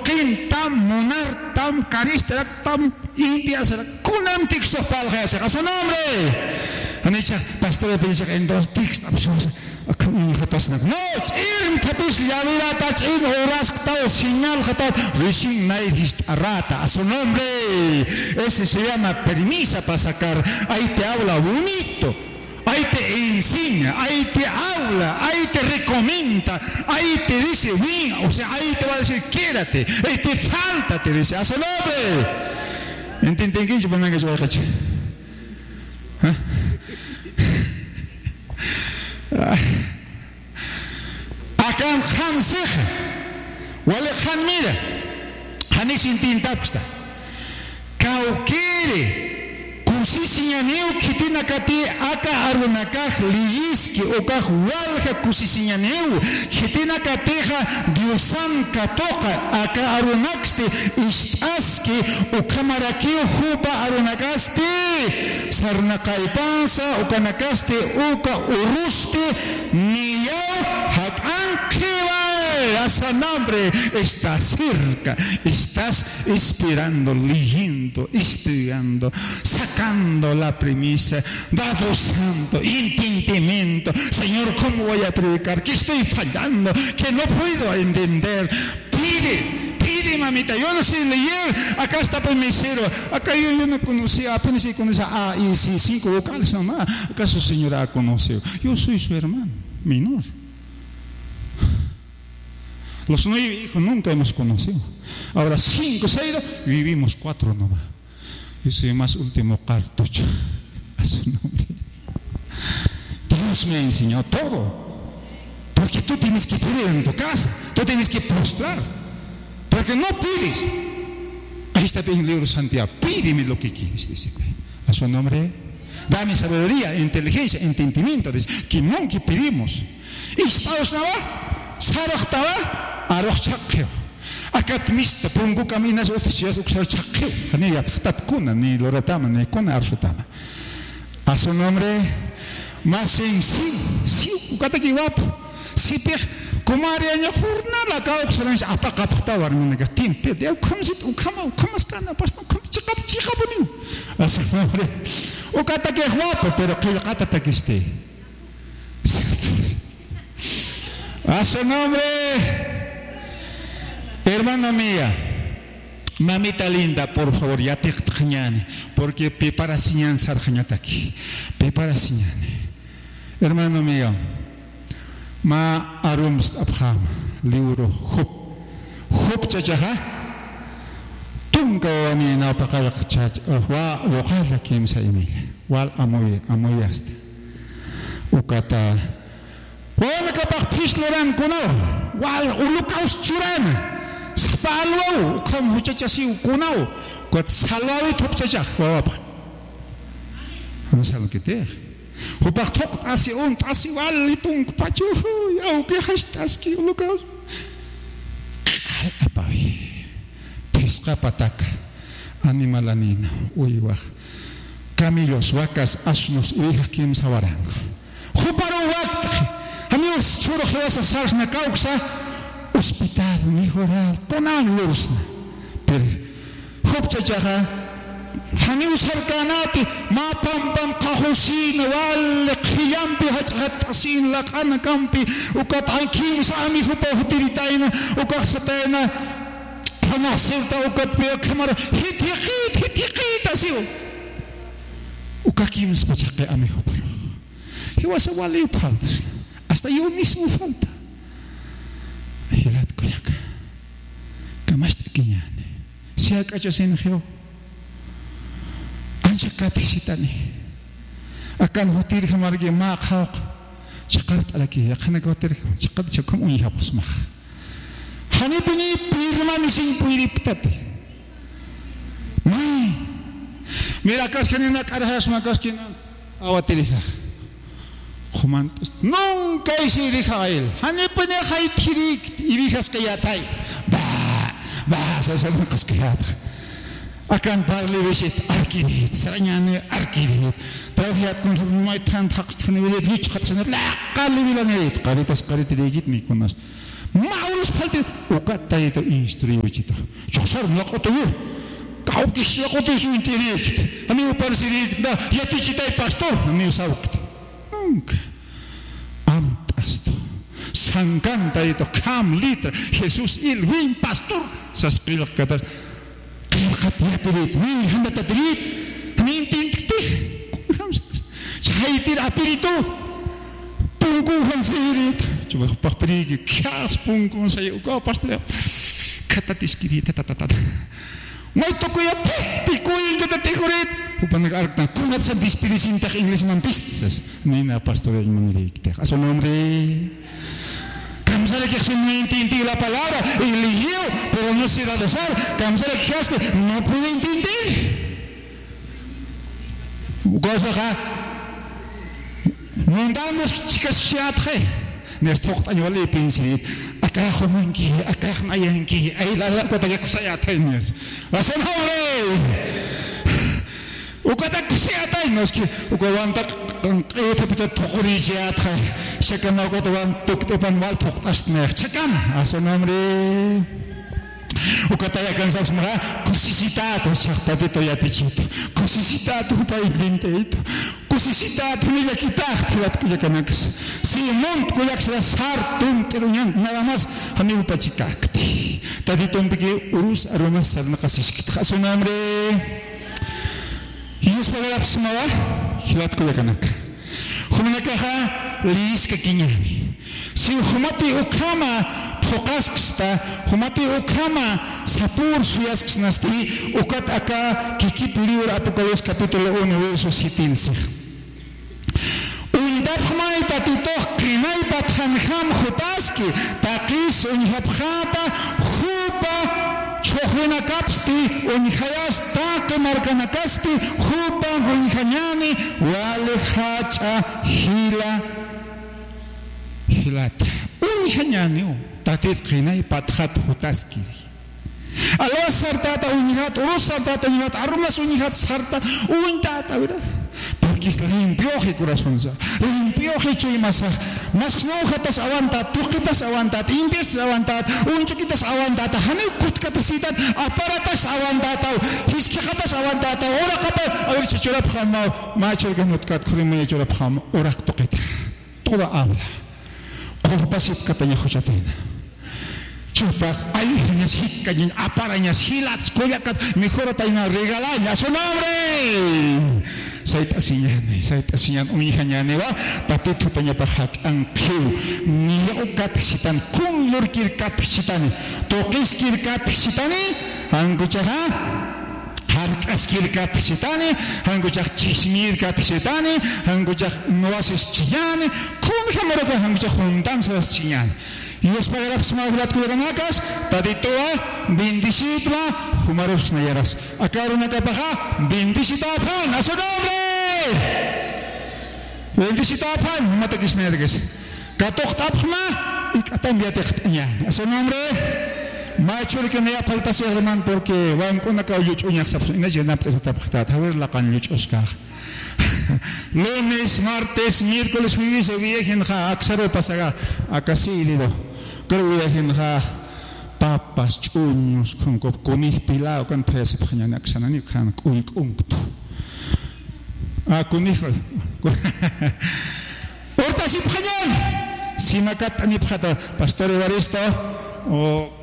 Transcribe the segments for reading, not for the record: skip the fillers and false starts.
Waqin tam monar tam caristera tam impias kunam texto palgas a su nombre. Anicha pastor de dice en dos textos absurdos. No, irm tapis yavira tach in horas tal señal jatat rishing naihist arata a su nombre. Ese se llama permisa para sacar. Ahí te habla bonito. Ahí te enseña, ahí te habla, ahí te recomienda, ahí te dice bien, o sea, ahí te va a decir quédate, ahí te falta, te dice a su nombre. ¿Entienden qué? Yo me voy a decir. Acá han seja, wale han mira, han sintin tapsta, kaukere. Kusisiñaneu kitina kati aka arunakaj liyiski okaj walja kusisiñaneu kitina kateja diosan katoka aka arunakste ishtaski ukamarakiu hupa arunakaste sarnakaipansa ukanakaste uka uruste niyau hakan kiva a su nombre está cerca, estás esperando, leyendo, estudiando, sacando la premisa, dado santo, entendimiento. Señor, ¿cómo voy a predicar? Que estoy fallando, que no puedo entender. Pide, mamita, yo no sé leer, acá está por mi cero, acá yo no conocía, apenas conocía A y C, 5 vocales nomás, acá su señora ha conocido. Yo soy su hermano, menor. Los 9 hijos nunca hemos conocido. Ahora 5, 6, vivimos 4 nomás. Yo soy más último cartucho. A su nombre. Dios me enseñó todo. Porque tú tienes que pedir en tu casa. Tú tienes que prostrar. Porque no pides. Ahí está en el libro de Santiago. Pídeme lo que quieres, dice. A su nombre. Dame sabiduría, inteligencia, entendimiento. Dice, que nunca pedimos. Y estamos nada. Sarajtaba. Arrochakeo. Acá mista pungu caminas otros días usar chakeo. Ni yatat kuna ni loratama ni kuna arsutama. A su nombre más sencillo. Sí, ukata que guapo. Sí, pero como haría yo jornada acá observamos apakapta warnega timpe. De ukamsit ukamas kana pas no kam chikap chikabuni. A su nombre. Ukata que guapo, pero que ukata que esté. A su nombre. Hermana mía, mamita linda, por favor, ya te extrañan, porque prepara señal sarjañata aquí, prepara señal. Hermano mío, ma arums abham, libro hub chachaja, tunga wami na pakala chach, wa wakala kim sa email, wal amoyaste, ukata, wala kapag pisloran kuno, wal ulukaus churan. Salvao, como muchachas y cunao, cuat salvao y top chacha, guapa. No saben qué te. Hupak top así un así vale tung pachu, ya que hastas que lucaos. Apavi, pesca pataca, animalanina, uiwa, camillos, vacas, asnos y hijas que me sabarán. Huparo wak, amigos, churro que vas a hacer una causa. Hospital, mejorar, con algo. Pero, hopchachaja, Haniu sarkanati, ma pam kahusin, wal khiyampi hachatasin, lakana kampi, ukat ankim sami hupohutiritaina, ukaksataina, hanasilta ukat pia kamara, hitikit asiu. Ukakim spachake amihoparo. He was a wali falta. Hasta yo mismo falta. Hilat koyak. Kamast kinyane. Siak aja senheo. Anja katisitani. Akan hotir kamarge ma khaq. Chaqart alaki yakana hotir chaqat chakum unya pasmah. Hani bini pirmani sing piri ptat. Mai. Mira kaskenina karahas makaskina awatiriha. Nunca hice hija a él. Hani pone hay tirik y dijas que ya tai. Vas a hacer unas que ya. Akan parle visit arkirit. Seranyane arkirit. Tawhiat kun sumai tan tak tani visit lich katsener la kali bilanit. Kalitas karit digit ni kunas. Maulus falta ukata ito instruiu chito. Chosar mlakoto yo. Kau kisla koto su interest. Ani u parsirit da yati chitai pastor ani usaukt. Nunca. Pastor. Sanganta ito kam litra Jesus il win pastor sa spil kata kat ya pirit win handa tatrit nin tintikti chaitir apirito pungkuhan sirit coba pakprigi kias pungkuhan saya uka pastor kata tiskiri tata mai tokuya pikuin kata tikurit upan nag-aragtan kunat sa bispirisin tak English man pistas nina pastor el mangrikte a su nombre Kamsala que se no entiende la palabra eligió pero no se da dosar Kamsala que no puede entender cosa acá no andamos chicas chiatre nestok año le pensé acá jomanki acá mayanki ay la kota que saya tenes a su nombre ukata kusiata inoski ukawanta ete pita tokori jiatra shakana ukatawan tuktepan wal toktasner chakan a su nombre ukata ya cansamos mara kusisitato shakpatito ya pichito kusisitato paidinteito kusisitato ya kitar kilat kuyakanakas simon kuyaksla sartum terunyan nada más amigo pachikakti tadito mpiki urus aromas sarna kasishkit a su nombre Dios para la semana, hilat ko yakanak. Humanakaha liis kakinyani. Si humati ukama fokas ksta, humati ukama sapur suyas ksnasti, ukat aka kikip libro Apocalipsis capítulo 1 verso 7. Undat khmai tatitoh krinai pathankham khutaski, takis unhabkhata khupa Chojuna kapsti, unihayas take marcanacasti, jupa, unihanyani, wale hacha, hilat. Unihanyani, tatit krinai pathat hutaski. Alo sartata unihat, urus sartata unihat, arumas unihat sarta, untata, ¿verdad? Porque limpio el corazón, limpio el chuimasa, más no jatas aguanta, tú quitas aguantat, impies aguantat, un chiquitas aguantat, hanel kut capacitat, aparatas aguantat, hiskejatas aguantat, ora capa, a ver si chorap jamao, macho que no cat, crime chorap jamao, ora toqueta, toda habla, corpasit catanya jochatina. Chupas, ayuñas, hicañas, aparañas, hilats, coyacas, mejor taina regalañas, su nombre. Saita sinyan, unihanyane wa, patito tanya pahak ang piu, niyo katisitan, kung lurkir katisitani, tokis kir katisitani, ang kuchaha. Harkaskir katisitani, hanguchak chismir katisitani, hanguchak nuasis chiyani, kung hamoroka hanguchak juntan sabas chiyani. Dios pagará semua ulat kuyangakas, taditoa bendicitla, humaros nayaras. Akaruna kapaha bendicita pan, a su nombre. Bendicita pan, matakis nerges. Katok tapma y katambiateknya, a su nombre. Macho que me ha faltado ser hermano porque van con la calle uñas sapsuinas llena de tapata, a ver la calle Oscar. Lunes, martes, miércoles, jueves, viejen ja, axaro pasaga, acasí digo. Creo que papas, chuños, con comis pilao, con tres pañanas, axanani, con unto. Ah, con hijo. Ahorita si pañan, si me cata ni pata, pastor Evaristo, o.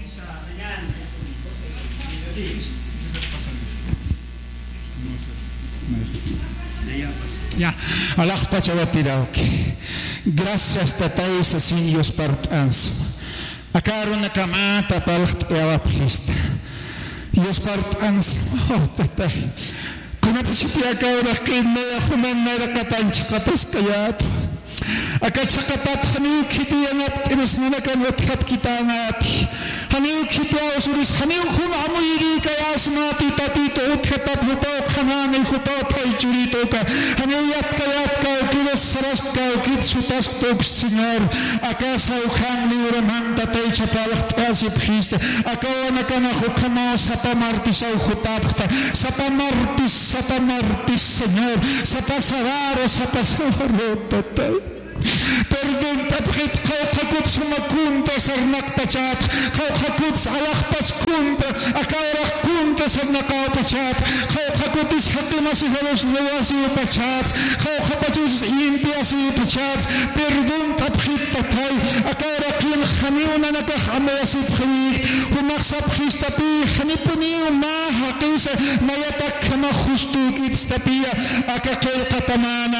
Ya, Allah pachawatiraok. Gracias tatais así Dios partans. Akaron na kamata palcht ewaplista. Dios partans. Oh tatay. Kuna pisipia ka ora kinna khuman na katanch katas kayat. Akachakat khaniu khitiyanat irusnana kan wathap kitanat. Haniu khitiya usuris haniu khum amuiri kayasmati tatito uthatat huto khanani huto thai churito ka. Haniu yat ka kiros saras ka kit sutas tok Señor. Akasa ukhan liura manta tai chapalak tasi phiste. Akawana kana khukama sapamartis au khutapta. Sapamartis Señor. Sapasavaro tatai. Perdón, tapret kakut sumakunta sarnaqtachat qawqakutis alaqpas kunta akawraqkunta sarnaqawtachat qawqakutis haqimasijos nuwasiyutachat qawqapachus limpiasiyutachat perdón tapjitatay akawraqin khaniuna nakahamayasit khrik humaqsapjistapi khanipuniu mahaqisa mayatak khamajustukitstapia akaqelqatamana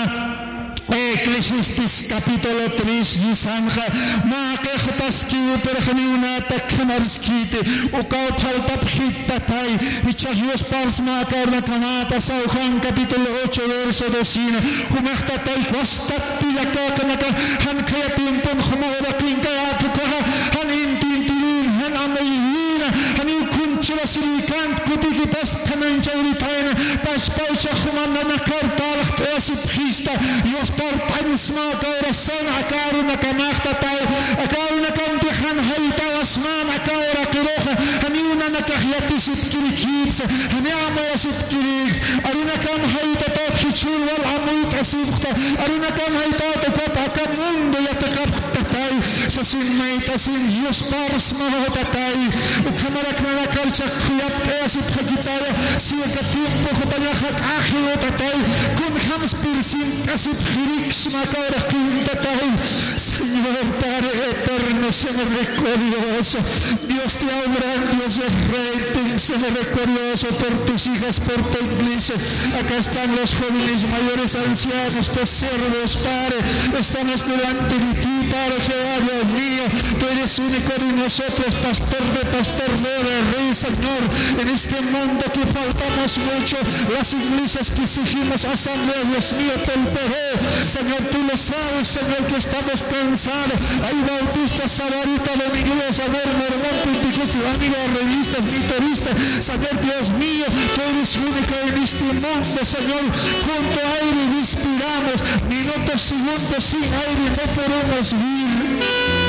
Eclesiastes capítulo 3 Yisanja Maquejotasquiu perjaniunata kamarskite Ucautral tapjitatay Ichayos pars macarna canata Saujan capítulo 8 verso 12 Humachtatay Quastati Yakakanaka Han Kayapimpon Humawarakin Kayatukaha Han Intintin Han Amayina Han Kunchila Silikant Kutikitas Kananchauritaina Paspaucha Humandana Kartalach Teasip Hista Yos Partanis Makaura San Akaruna Kanachtatay Akaruna Kantihan Haita Asman Akaura Kiroja Haniuna Nakahyatisip Kirikits Haniamayasit Kirik Aruna Kam Haita Tot Hichur Wal Amut Asifta Aruna Kam Haita Tot Akamundo Yatakaptatay Sasin Maitasin Yos Pars Mahotatay Ukamarak Nanakalcha Kuyat Teasip Hagitaya Siakatim Pohotayahak Ahiyotatay Kun Hams Pirsin Asip Hirix Macauraquintatay Señor Padre eterno, Señor recordioso, Dios te obra, Dios es rey, Señor recordioso por tus hijas, por tu iglesia. Acá están los jóvenes, mayores, ancianos, tus siervos, Padre, estamos delante de ti, Padre Jehová, Dios mío, tú eres único de nosotros, pastor de rey, Señor, en este mundo que faltamos mucho, las iglesias que exigimos asamblea, Dios mío, te Perú, Señor, tú lo sabes, Señor, que estamos cansados. Hay bautistas, sabarita, domingueros, saber, mormón, pentecoste, amigo, revistas, mitoristas, saber, Dios mío, tú eres único en este mundo, Señor. Junto a aire respiramos, minutos, segundos sin aire no podemos vivir.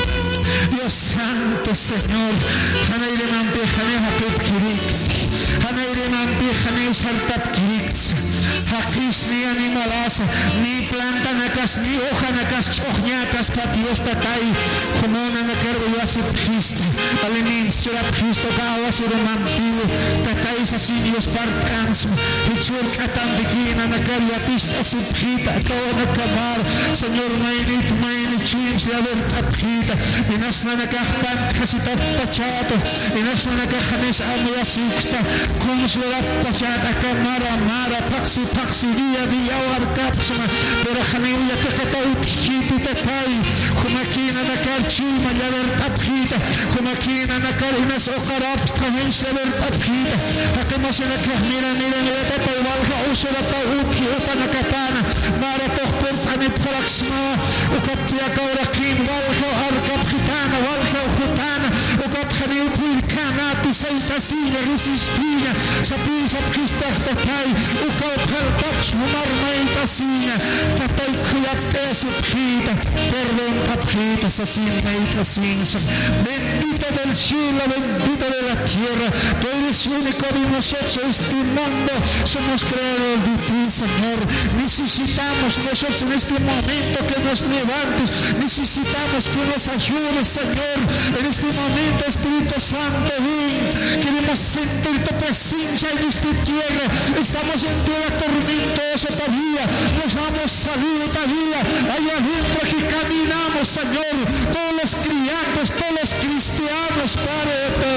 Dios santo, Señor, Hanaire Mantejaneja Petkirik, Hanaire Mantejaneja Sartapkirik, Hakis ni animalas, ni planta nakas, ni hoja nakas, chojñakas, patios tatay, Homona nakarbo yasip Cristo, Alenin serap Cristo, kawas romantivo, tatay sa sinios partans, Hichur katan bikina nakariyatista sipjita, kawa nakamar, Señor mainit chim siya vertapjita, Inas na nakahpan kasitap pachato, inas na nakahanes amya suksta, kung sulat pachata kamara mara paksi dia awar kapsama, pero kaniya kakataut hipitatay, kumakina nakarchuma ya vertapjita, kumakina nakarinas okarap kahin siya vertapjita, hakamas nakahmira nila tatay walka usula tauki uta nakatana, mara tohpur anit falaksma, ukapya kaurakin walka arkap Gitana, Walja, Jutana, o Gatjani, Pulcana, Pisaitasina, Resistina, Sapisa, Christachtatai, o Kaukaltaps, Marmaitasina, Tatai Kuyapesa, Pita, perdón, Tapita, Sasina, Itasinsa, bendita del cielo, bendita de la tierra, tú eres único de nosotros, este mundo, somos creados de ti, Señor, necesitamos nosotros en este momento que nos levantes, necesitamos que nos ayudes, Señor, en este momento, Espíritu Santo, ven, queremos sentir tu presencia en esta tierra, estamos en tierra tormentosa todavía, nos vamos a salir todavía, allá adentro que caminamos, Señor, todos los criados, todos los cristianos, Padre eterno.